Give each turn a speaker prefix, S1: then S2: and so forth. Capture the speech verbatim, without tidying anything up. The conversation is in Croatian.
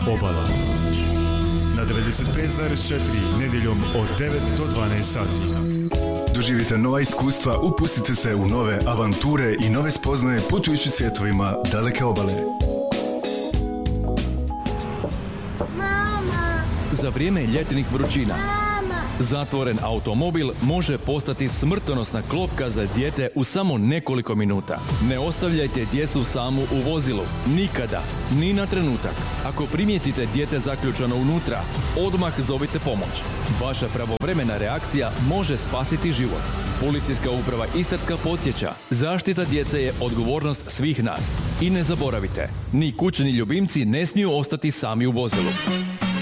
S1: Obala. Na devedeset pet zarez četiri nedjeljom od devet do dvanaest sati. Doživite nova iskustva, upustite se u nove avanture i nove spoznaje putujući svjetovima daleke obale.
S2: Mama.
S3: Za vrijeme ljetnih vrućina zatvoren automobil može postati smrtonosna klopka za dijete u samo nekoliko minuta. Ne ostavljajte djecu samu u vozilu. Nikada. Ni na trenutak. Ako primijetite dijete zaključano unutra, odmah zovite pomoć. Vaša pravovremena reakcija može spasiti život. Policijska uprava Istarska podsjeća, zaštita djece je odgovornost svih nas. I ne zaboravite, ni kućni ljubimci ne smiju ostati sami u vozilu.